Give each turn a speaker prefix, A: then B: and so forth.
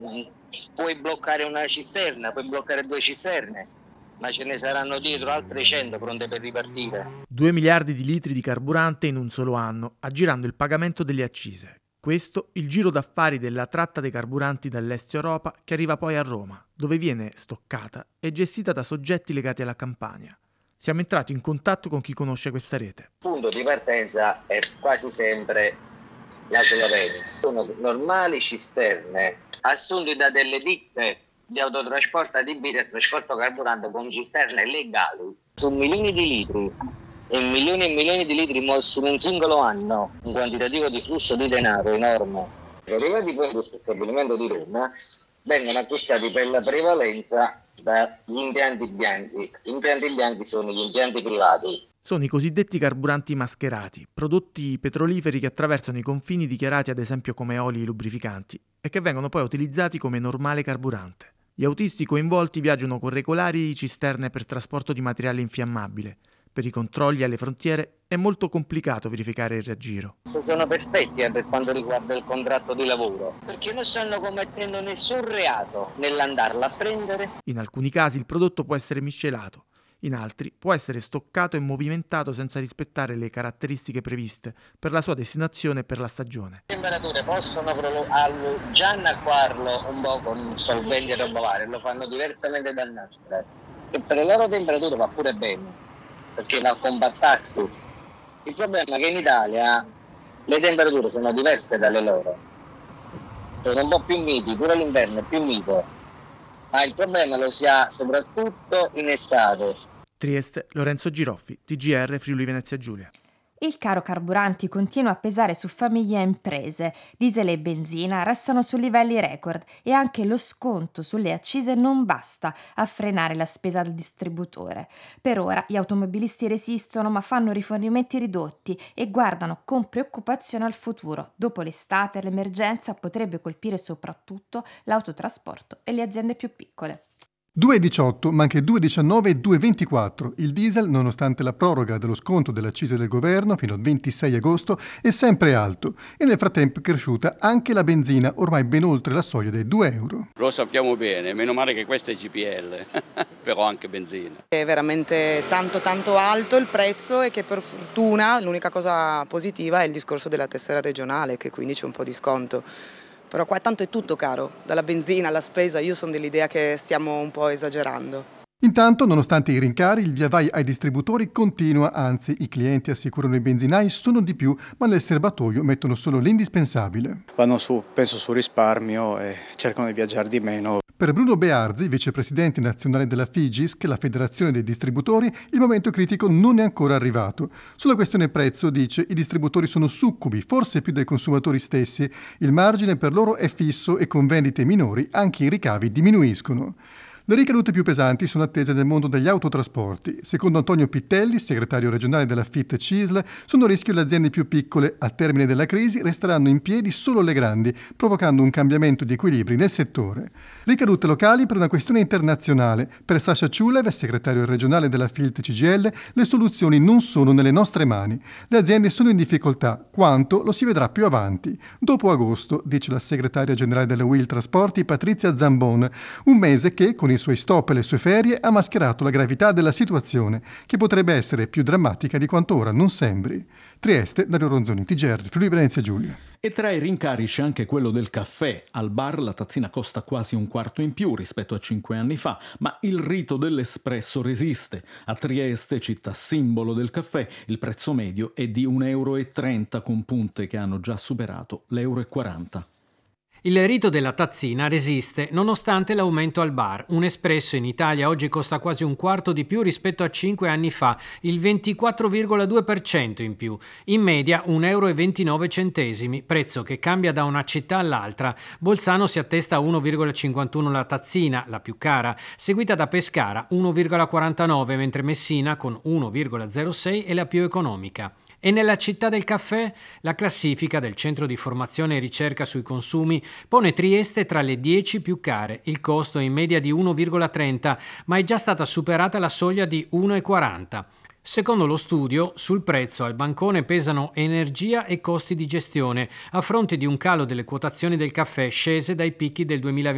A: Puoi bloccare una cisterna, puoi bloccare 2 cisterne, ma ce ne saranno dietro altre 100 pronte per ripartire.
B: 2 miliardi di litri di carburante in un solo anno, aggirando il pagamento delle accise. Questo il giro d'affari della tratta dei carburanti dall'est Europa che arriva poi a Roma, dove viene stoccata e gestita da soggetti legati alla Campania. Siamo entrati in contatto con chi conosce questa rete.
A: Il punto di partenza è quasi sempre la Slovenia. Sono normali cisterne assunti da delle ditte di autotrasporto adibite al trasporto carburante con cisterne legali. Su milioni di litri e milioni di litri mossi in un singolo anno, un quantitativo di flusso di denaro enorme. Arrivati poi in questo stabilimento di Roma, vengono acquistati per la prevalenza dagli impianti bianchi. Gli impianti bianchi sono gli impianti privati.
B: Sono i cosiddetti carburanti mascherati, prodotti petroliferi che attraversano i confini dichiarati ad esempio come oli lubrificanti e che vengono poi utilizzati come normale carburante. Gli autisti coinvolti viaggiano con regolari cisterne per trasporto di materiale infiammabile. Per i controlli alle frontiere è molto complicato verificare il raggiro.
A: Sono perfetti per quanto riguarda il contratto di lavoro, perché non stanno commettendo nessun reato nell'andarla a prendere.
B: In alcuni casi il prodotto può essere miscelato, in altri può essere stoccato e movimentato senza rispettare le caratteristiche previste per la sua destinazione e per la stagione.
A: Le temperature possono già annacquarlo un po' con solventi e roba varia, lo fanno diversamente dal nostro. E per le loro temperature va pure bene, perché va a compattarsi. Il problema è che in Italia le temperature sono diverse dalle loro, sono un po' più miti, pure l'inverno è più mito, ma il problema lo si ha soprattutto in estate.
B: Trieste, Lorenzo Giroffi, TGR Friuli Venezia Giulia.
C: Il caro carburanti continua a pesare su famiglie e imprese. Diesel e benzina restano su livelli record e anche lo sconto sulle accise non basta a frenare la spesa al distributore. Per ora gli automobilisti resistono ma fanno rifornimenti ridotti e guardano con preoccupazione al futuro. Dopo l'estate l'emergenza potrebbe colpire soprattutto l'autotrasporto e le aziende più piccole.
D: 2,18 ma anche 2,19 e 2,24. Il diesel, nonostante la proroga dello sconto delle accise del governo fino al 26 agosto, è sempre alto e nel frattempo è cresciuta anche la benzina, ormai ben oltre la soglia dei 2 euro.
E: Lo sappiamo bene, meno male che questa è GPL, però anche benzina.
F: È veramente tanto alto il prezzo e che per fortuna l'unica cosa positiva è il discorso della tessera regionale, che quindi c'è un po' di sconto. Però qua tanto è tutto caro, dalla benzina alla spesa, io sono dell'idea che stiamo un po' esagerando.
D: Intanto, nonostante i rincari, il via vai ai distributori continua, anzi i clienti, assicurano i benzinai, sono di più, ma nel serbatoio mettono solo l'indispensabile.
G: Vanno su, penso sul risparmio e cercano di viaggiare di meno.
D: Per Bruno Bearzi, vicepresidente nazionale della FIGISC, la federazione dei distributori, il momento critico non è ancora arrivato. Sulla questione prezzo, dice, i distributori sono succubi, forse più dei consumatori stessi. Il margine per loro è fisso e con vendite minori anche i ricavi diminuiscono. Le ricadute più pesanti sono attese nel mondo degli autotrasporti. Secondo Antonio Pittelli, segretario regionale della FIT CISL, sono a rischio le aziende più piccole. Al termine della crisi resteranno in piedi solo le grandi, provocando un cambiamento di equilibri nel settore. Ricadute locali per una questione internazionale. Per Sasha Ciulev, segretario regionale della FIT CGL, le soluzioni non sono nelle nostre mani. Le aziende sono in difficoltà. Quanto lo si vedrà più avanti. Dopo agosto, dice la segretaria generale della Will Trasporti, Patrizia Zambon, un mese che, con i suoi stop e le sue ferie, ha mascherato la gravità della situazione, che potrebbe essere più drammatica di quanto ora non sembri. Trieste, Dario Ronzoni, TGR, Friuli Venezia Giulia.
H: E tra i rincari c'è anche quello del caffè. Al bar la tazzina costa quasi un quarto in più rispetto a 5 anni fa, ma il rito dell'espresso resiste. A Trieste, città simbolo del caffè, il prezzo medio è di 1,30 euro con punte che hanno già superato l'1,40 €.
I: Il rito della tazzina resiste nonostante l'aumento al bar. Un espresso in Italia oggi costa quasi un quarto di più rispetto a 5 anni fa, il 24,2% in più. In media 1,29 €, prezzo che cambia da una città all'altra. Bolzano si attesta a 1,51 € la tazzina, la più cara, seguita da Pescara 1,49 €, mentre Messina con 1,06 è la più economica. E nella città del caffè, la classifica del Centro di Formazione e Ricerca sui Consumi pone Trieste tra le 10 più care. Il costo è in media di 1,30, ma è già stata superata la soglia di 1,40. Secondo lo studio, sul prezzo al bancone pesano energia e costi di gestione, a fronte di un calo delle quotazioni del caffè scese dai picchi del 2020.